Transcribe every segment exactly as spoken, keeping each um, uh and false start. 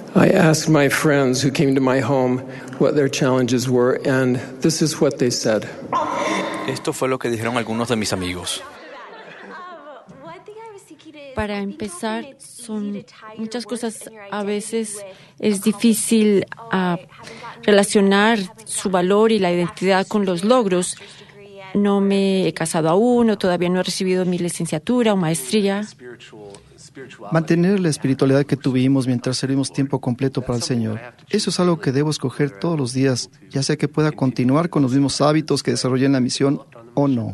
I asked my friends who came to my home what their challenges were, and this is what they said. Esto fue lo que dijeron algunos de mis amigos. Para empezar, son muchas cosas. A veces es difícil uh, relacionar su valor y la identidad con los logros. No me he casado aún, o todavía no he recibido mi licenciatura o maestría. Mantener la espiritualidad que tuvimos mientras servimos tiempo completo para el Señor. Eso es algo que debo escoger todos los días, ya sea que pueda continuar con los mismos hábitos que desarrollé en la misión o no.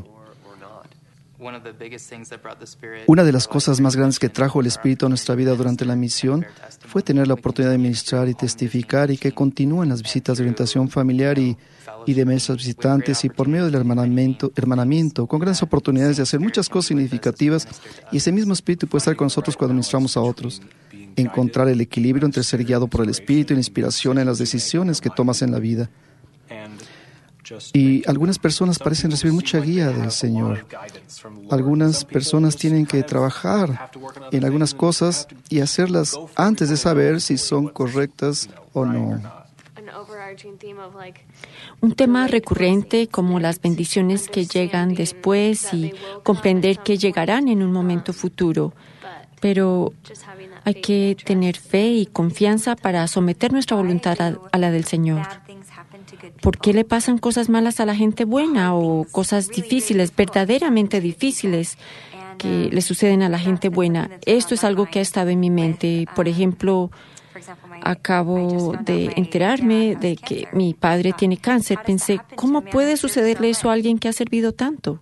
Una de las cosas más grandes que trajo el Espíritu a nuestra vida durante la misión fue tener la oportunidad de ministrar y testificar y que continúen las visitas de orientación familiar y, y de mesas visitantes y por medio del hermanamiento, hermanamiento, con grandes oportunidades de hacer muchas cosas significativas, y ese mismo Espíritu puede estar con nosotros cuando ministramos a otros. Encontrar el equilibrio entre ser guiado por el Espíritu y la inspiración en las decisiones que tomas en la vida. Y algunas personas parecen recibir mucha guía del Señor. Algunas personas tienen que trabajar en algunas cosas y hacerlas antes de saber si son correctas o no. Un tema recurrente como las bendiciones que llegan después y comprender que llegarán en un momento futuro. Pero hay que tener fe y confianza para someter nuestra voluntad a, a la del Señor. ¿Por qué le pasan cosas malas a la gente buena o cosas difíciles, verdaderamente difíciles, que le suceden a la gente buena? Esto es algo que ha estado en mi mente. Por ejemplo, acabo de enterarme de que mi padre tiene cáncer. Pensé, ¿cómo puede sucederle eso a alguien que ha servido tanto?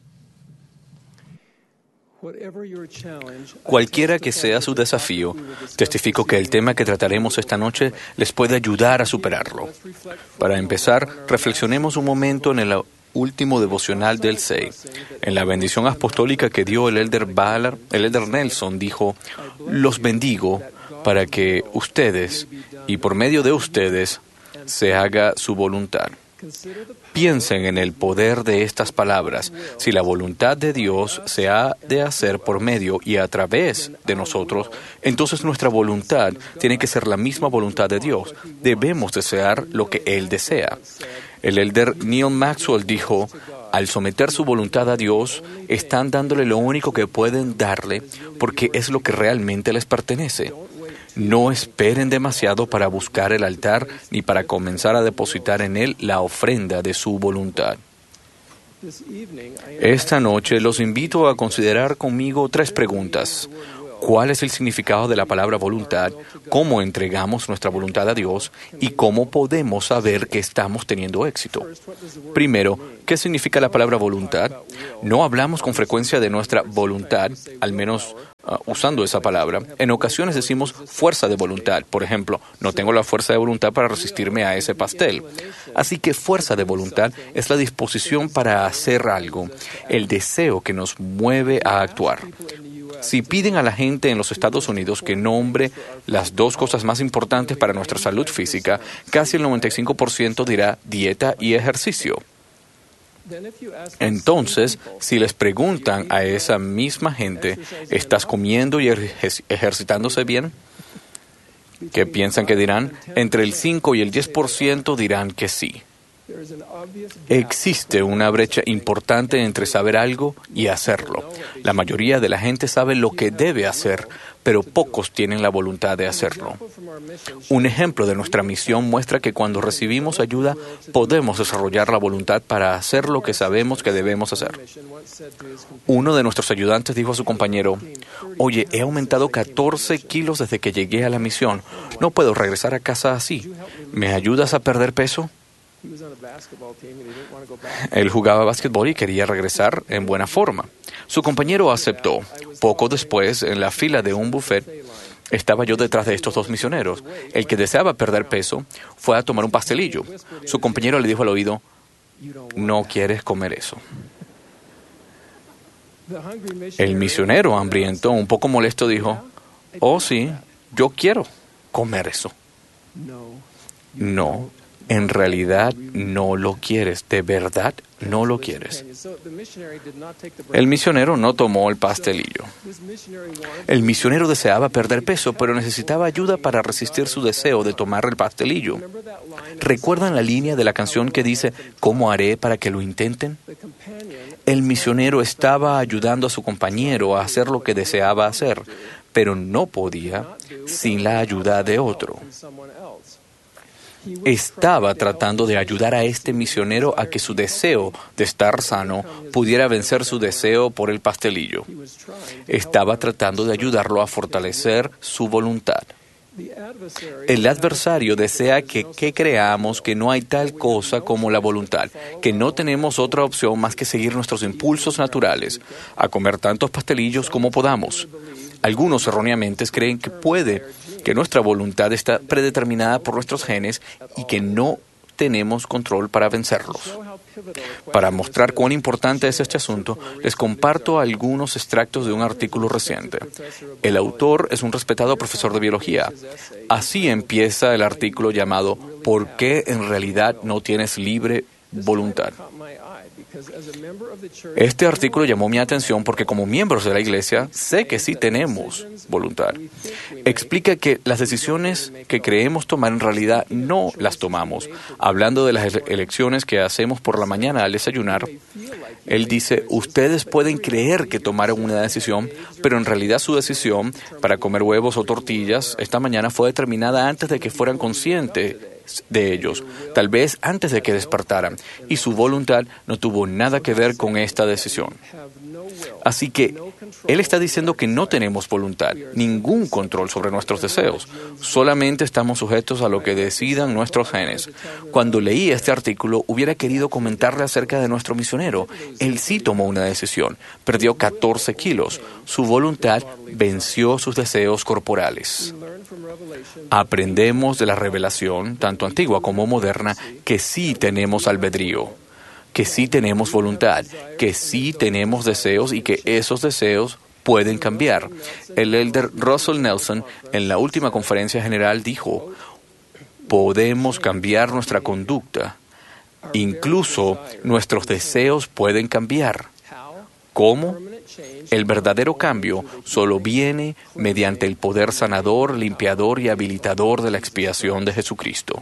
Cualquiera que sea su desafío, testifico que el tema que trataremos esta noche les puede ayudar a superarlo. Para empezar, reflexionemos un momento en el último devocional del S E I. En la bendición apostólica que dio el elder Ballard, el elder Nelson dijo: los bendigo para que ustedes, y por medio de ustedes, se haga su voluntad. Piensen en el poder de estas palabras. Si la voluntad de Dios se ha de hacer por medio y a través de nosotros, entonces nuestra voluntad tiene que ser la misma voluntad de Dios. Debemos desear lo que Él desea. El elder Neil Maxwell dijo: al someter su voluntad a Dios, están dándole lo único que pueden darle, porque es lo que realmente les pertenece. No esperen demasiado para buscar el altar ni para comenzar a depositar en él la ofrenda de su voluntad. Esta noche los invito a considerar conmigo tres preguntas. ¿Cuál es el significado de la palabra voluntad? ¿Cómo entregamos nuestra voluntad a Dios? ¿Y cómo podemos saber que estamos teniendo éxito? Primero, ¿qué significa la palabra voluntad? No hablamos con frecuencia de nuestra voluntad, al menos uh, usando esa palabra. En ocasiones decimos fuerza de voluntad. Por ejemplo, no tengo la fuerza de voluntad para resistirme a ese pastel. Así que fuerza de voluntad es la disposición para hacer algo, el deseo que nos mueve a actuar. Si piden a la gente en los Estados Unidos que nombre las dos cosas más importantes para nuestra salud física, casi el noventa y cinco por ciento dirá dieta y ejercicio. Entonces, si les preguntan a esa misma gente, ¿estás comiendo y ejer- ejercitándose bien? ¿Qué piensan que dirán? Entre el cinco y el diez por ciento dirán que sí. Existe una brecha importante entre saber algo y hacerlo. La mayoría de la gente sabe lo que debe hacer, pero pocos tienen la voluntad de hacerlo. Un ejemplo de nuestra misión muestra que cuando recibimos ayuda, podemos desarrollar la voluntad para hacer lo que sabemos que debemos hacer. Uno de nuestros ayudantes dijo a su compañero: «Oye, he aumentado catorce kilos desde que llegué a la misión. No puedo regresar a casa así. ¿Me ayudas a perder peso?» Él jugaba básquetbol y quería regresar en buena forma. Su compañero aceptó. Poco después, en la fila de un buffet, estaba yo detrás de estos dos misioneros. El que deseaba perder peso fue a tomar un pastelillo. Su compañero le dijo al oído: «No quieres comer eso». El misionero hambriento, un poco molesto, dijo: «Oh, sí, yo quiero comer eso». No. En realidad no lo quieres, de verdad no lo quieres. El misionero no tomó el pastelillo. El misionero deseaba perder peso, pero necesitaba ayuda para resistir su deseo de tomar el pastelillo. ¿Recuerdan la línea de la canción que dice, ¿cómo haré para que lo intenten? El misionero estaba ayudando a su compañero a hacer lo que deseaba hacer, pero no podía sin la ayuda de otro. Estaba tratando de ayudar a este misionero a que su deseo de estar sano pudiera vencer su deseo por el pastelillo. Estaba tratando de ayudarlo a fortalecer su voluntad. El adversario desea que, que creamos que no hay tal cosa como la voluntad, que no tenemos otra opción más que seguir nuestros impulsos naturales, a comer tantos pastelillos como podamos. Algunos erróneamente creen que puede, que nuestra voluntad está predeterminada por nuestros genes y que no tenemos control para vencerlos. Para mostrar cuán importante es este asunto, les comparto algunos extractos de un artículo reciente. El autor es un respetado profesor de biología. Así empieza el artículo llamado ¿Por qué en realidad no tienes libre voluntad? Este artículo llamó mi atención porque como miembros de la Iglesia sé que sí tenemos voluntad. Explica que las decisiones que creemos tomar en realidad no las tomamos. Hablando de las elecciones que hacemos por la mañana al desayunar, él dice, ustedes pueden creer que tomaron una decisión, pero en realidad su decisión para comer huevos o tortillas esta mañana fue determinada antes de que fueran conscientes de ellos, tal vez antes de que despertaran, y su voluntad no tuvo nada que ver con esta decisión. Así que él está diciendo que no tenemos voluntad, ningún control sobre nuestros deseos, solamente estamos sujetos a lo que decidan nuestros genes. Cuando leí este artículo, hubiera querido comentarle acerca de nuestro misionero. Él sí tomó una decisión, perdió catorce kilos, su voluntad venció sus deseos corporales. Aprendemos de la revelación, tanto antigua como moderna, que sí tenemos albedrío, que sí tenemos voluntad, que sí tenemos deseos y que esos deseos pueden cambiar. El elder Russell Nelson, en la última conferencia general, dijo, podemos cambiar nuestra conducta, incluso nuestros deseos pueden cambiar. ¿Cómo? El verdadero cambio solo viene mediante el poder sanador, limpiador y habilitador de la expiación de Jesucristo.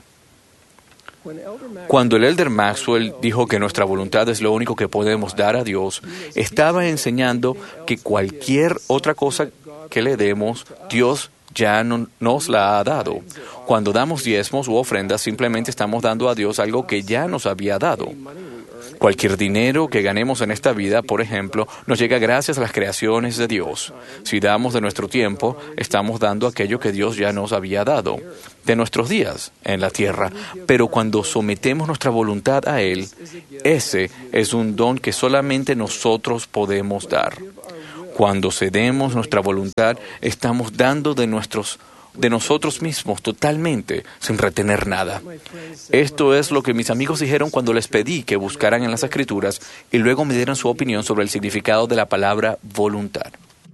Cuando el elder Maxwell dijo que nuestra voluntad es lo único que podemos dar a Dios, estaba enseñando que cualquier otra cosa que le demos, Dios ya no nos la ha dado. Cuando damos diezmos u ofrendas, simplemente estamos dando a Dios algo que ya nos había dado. Cualquier dinero que ganemos en esta vida, por ejemplo, nos llega gracias a las creaciones de Dios. Si damos de nuestro tiempo, estamos dando aquello que Dios ya nos había dado, de nuestros días en la tierra. Pero cuando sometemos nuestra voluntad a Él, ese es un don que solamente nosotros podemos dar. Cuando cedemos nuestra voluntad, estamos dando de nuestros de nosotros mismos totalmente, sin retener nada. Esto es lo que mis amigos dijeron cuando les pedí que buscaran en las Escrituras y luego me dieran su opinión sobre el significado de la palabra voluntad.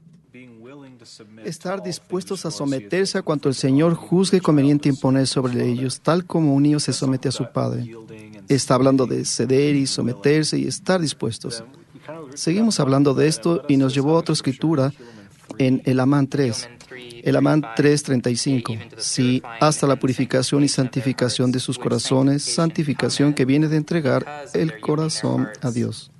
Estar dispuestos a someterse a cuanto el Señor juzgue conveniente imponer sobre ellos, tal como un niño se somete a su padre. Está hablando de ceder y someterse y estar dispuestos. Seguimos hablando de esto y nos llevó a otra escritura en Elamán tres. Elamán tres treinta y cinco. Sí, hasta la purificación y santificación de sus corazones, santificación que viene de entregar el corazón a Dios.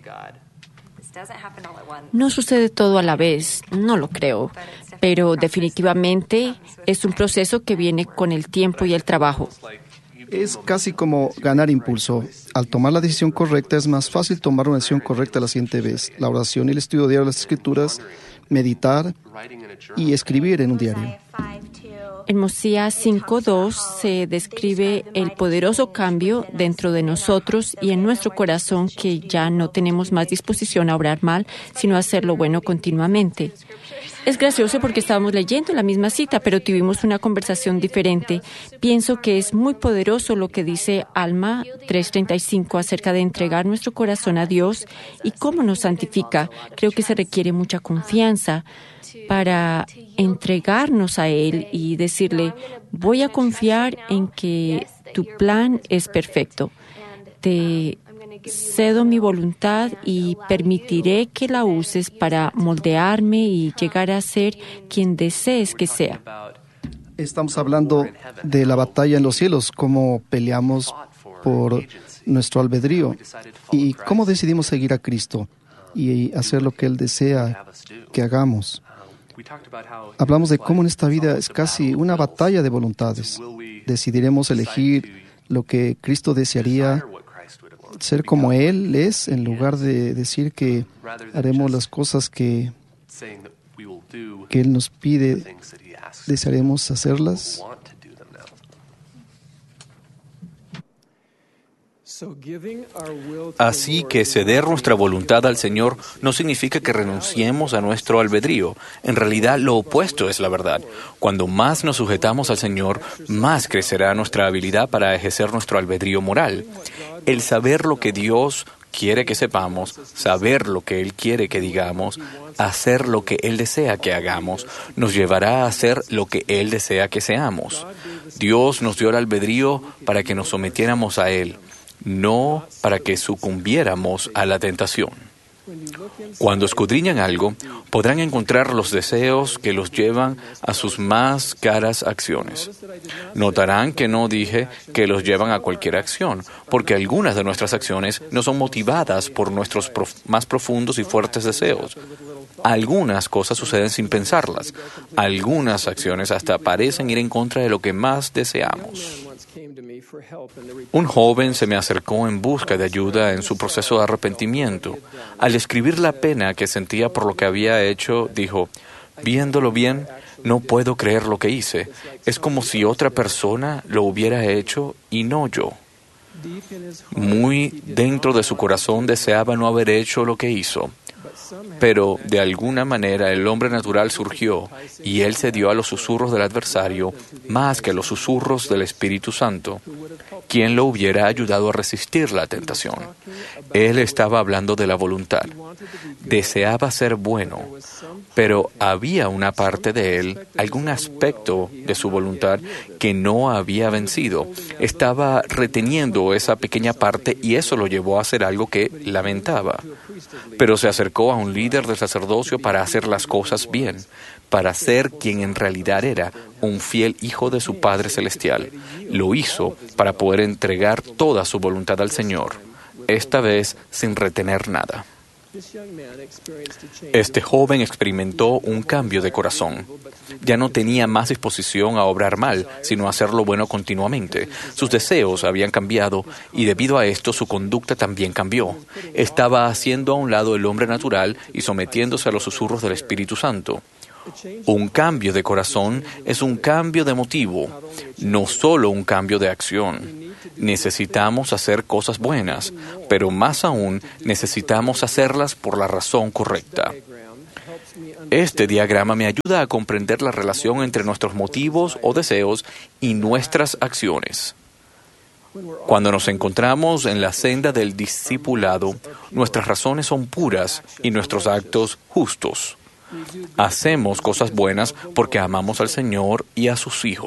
No sucede todo a la vez, no lo creo, pero definitivamente es un proceso que viene con el tiempo y el trabajo. Es casi como ganar impulso. Al tomar la decisión correcta es más fácil tomar una decisión correcta la siguiente vez. La oración y el estudio diario de las Escrituras, meditar y escribir en un diario. En Mosías cinco dos se describe el poderoso cambio dentro de nosotros y en nuestro corazón que ya no tenemos más disposición a obrar mal, sino a hacer lo bueno continuamente. Es gracioso porque estábamos leyendo la misma cita, pero tuvimos una conversación diferente. Pienso que es muy poderoso lo que dice Alma tres treinta y cinco acerca de entregar nuestro corazón a Dios y cómo nos santifica. Creo que se requiere mucha confianza para entregarnos a Él y decirle, voy a confiar en que tu plan es perfecto. Te cedo mi voluntad y permitiré que la uses para moldearme y llegar a ser quien desees que sea. Estamos hablando de la batalla en los cielos, cómo peleamos por nuestro albedrío y cómo decidimos seguir a Cristo y hacer lo que Él desea que hagamos. Hablamos de cómo en esta vida es casi una batalla de voluntades. Decidiremos elegir lo que Cristo desearía, ser como Él es, en lugar de decir que haremos las cosas que, que Él nos pide, desearemos hacerlas. Así que ceder nuestra voluntad al Señor no significa que renunciemos a nuestro albedrío. En realidad, lo opuesto es la verdad. Cuando más nos sujetamos al Señor, más crecerá nuestra habilidad para ejercer nuestro albedrío moral. El saber lo que Dios quiere que sepamos, saber lo que Él quiere que digamos, hacer lo que Él desea que hagamos, nos llevará a hacer lo que Él desea que seamos. Dios nos dio el albedrío para que nos sometiéramos a Él, no para que sucumbiéramos a la tentación. Cuando escudriñan algo, podrán encontrar los deseos que los llevan a sus más caras acciones. Notarán que no dije que los llevan a cualquier acción, porque algunas de nuestras acciones no son motivadas por nuestros prof- más profundos y fuertes deseos. Algunas cosas suceden sin pensarlas. Algunas acciones hasta parecen ir en contra de lo que más deseamos. Un joven se me acercó en busca de ayuda en su proceso de arrepentimiento. Al describir la pena que sentía por lo que había hecho, dijo, viéndolo bien, no puedo creer lo que hice. Es como si otra persona lo hubiera hecho y no yo. Muy dentro de su corazón deseaba no haber hecho lo que hizo. Pero de alguna manera el hombre natural surgió y él cedió a los susurros del adversario más que a los susurros del Espíritu Santo, quien lo hubiera ayudado a resistir la tentación. Él estaba hablando de la voluntad. Deseaba ser bueno, pero había una parte de él, algún aspecto de su voluntad que no había vencido. Estaba reteniendo esa pequeña parte y eso lo llevó a hacer algo que lamentaba. Pero se acercó a un líder del sacerdocio para hacer las cosas bien, para ser quien en realidad era, un fiel hijo de su Padre Celestial. Lo hizo para poder entregar toda su voluntad al Señor, esta vez sin retener nada. Este joven experimentó un cambio de corazón. Ya no tenía más disposición a obrar mal, sino a hacer lo bueno continuamente. Sus deseos habían cambiado y debido a esto su conducta también cambió. Estaba haciendo a un lado el hombre natural y sometiéndose a los susurros del Espíritu Santo. Un cambio de corazón es un cambio de motivo, no solo un cambio de acción. Necesitamos hacer cosas buenas, pero más aún necesitamos hacerlas por la razón correcta. Este diagrama me ayuda a comprender la relación entre nuestros motivos o deseos y nuestras acciones. Cuando nos encontramos en la senda del discipulado, nuestras razones son puras y nuestros actos justos. Hacemos cosas buenas porque amamos al Señor y a sus hijos.